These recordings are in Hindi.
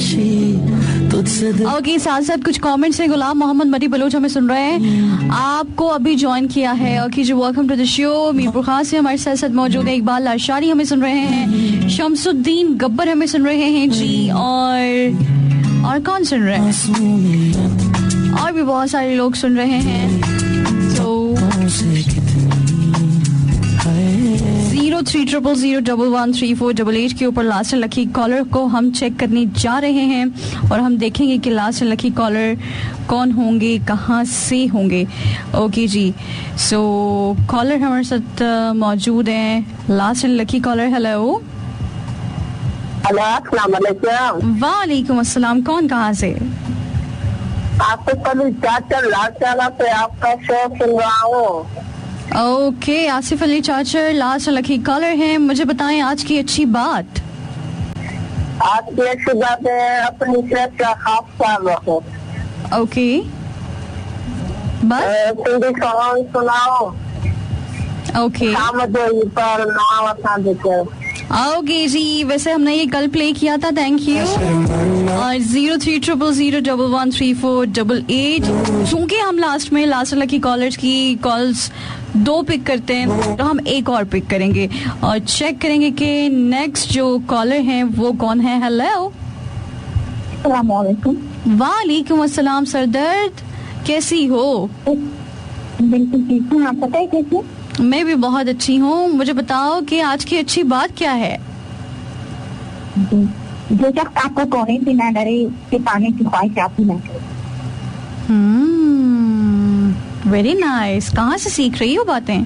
ओके, साथ साथ कुछ कमेंट्स हैं. गुलाम मोहम्मद मरी बलोच हमें सुन रहे हैं, आपको अभी ज्वाइन किया है. Okay ji, welcome to the show. Mirpur खास से हमारे साथ मौजूद है. इकबाल लाशारी हमें सुन रहे हैं. शमसुद्दीन गब्बर हमें सुन रहे हैं जी. और कौन सुन रहे हैं? और भी बहुत सारे लोग सुन रहे हैं. तो 0300013488 के ऊपर लास्ट लकी कॉलर को हम चेक करने जा रहे हैं और हम देखेंगे कि लास्ट लकी कॉलर कौन होंगे, कहाँ से होंगे. ओके जी, सो कॉलर हमारे साथ मौजूद हैं. Last lucky collar, hello. वालेकुम अस्सलाम. कौन कहाँ से? आपको कल चाचर लाचाला पे आपका शो सुन रहा हूँ. Okay, Asif Ali चाचर last lucky collar हैं. मुझे बताएं आज की अच्छी बात. आज की अच्छी बात है अपनी सेहत का खास ख्याल रखो. ओके, बस हिंदी सॉन्ग सुनाओ. ओके पर नाम अपना देते. ओके जी, वैसे हमने ये कल प्ले किया था. Thank you. और 0300013488. चूंकि हम लास्ट में लास्ट लकी कॉलर्स की कॉल्स 2 पिक करते हैं, तो हम एक और पिक करेंगे और चेक करेंगे कि नेक्स्ट जो कॉलर हैं वो कौन है. हेलो. वालेकुम अस्सलाम. सरदर्द, कैसी हो? बिल्कुल ठीक हूँ, आप बताइए कैसे? मैं भी बहुत अच्छी हूँ. मुझे बताओ कि आज की अच्छी बात क्या है? जो शख्स आपको कोने से ना डरे, उसके पाने की ख्वाहिश आप ही ना करे. Very nice. कहाँ से सीख रही हो बातें?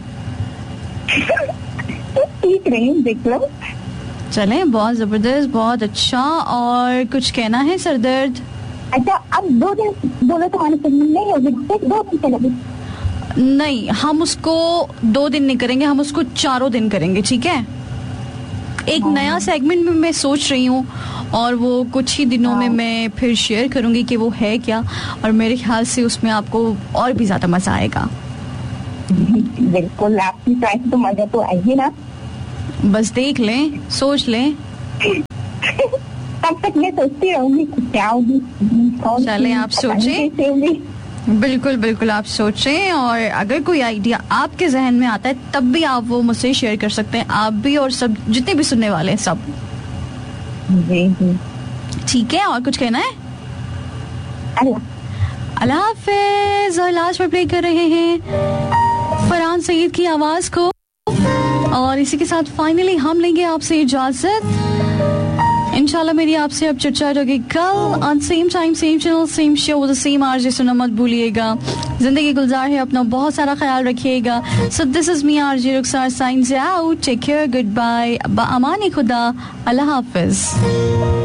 सीख रही हूँ, देख लो. चले, बहुत जबरदस्त, बहुत अच्छा. और कुछ कहना है सरदर्द? अच्छा, अब 2 दिन बोलो तो हमारे नहीं होगी. 2 दिन चलेगी. नहीं, हम उसको 2 दिन नहीं करेंगे, हम उसको 4 दिन करेंगे. ठीक है? एक नया सेगमेंट में मैं सोच रही हूँ और वो कुछ ही दिनों में मैं फिर शेयर करूंगी कि वो है क्या. और मेरे ख्याल से उसमें आपको और भी ज्यादा मजा आएगा. बिल्कुल, आपकी चॉइस तो मजा तो आएगी ना. बस देख लें, सोच लें. तब तक मैं सोचती रहूंगी क्या होगी. चले, आप सोचें. बिल्कुल बिल्कुल, आप सोचें. और अगर कोई आइडिया आपके जहन में आता है तब भी आप वो मुझसे शेयर कर सकते हैं. आप भी और सब जितने भी सुनने वाले हैं सब. जी. ठीक है, और कुछ कहना है? अल्लाह हाफिज. और लास्ट में प्ले कर रहे हैं फरहान सईद की आवाज को. और इसी के साथ फाइनली हम लेंगे आपसे इजाजत. इंशाल्लाह मेरी आपसे अब चर्चा होगी कल on same time, same channel, same show with the same RJ. सुनना मत भूलिएगा. जिंदगी गुलजार है, अपना बहुत सारा ख्याल रखिएगा. So this is me RJ Rukhsar science out. Take care, good bye, बा अमानी खुदा, अल्लाह हाफिज.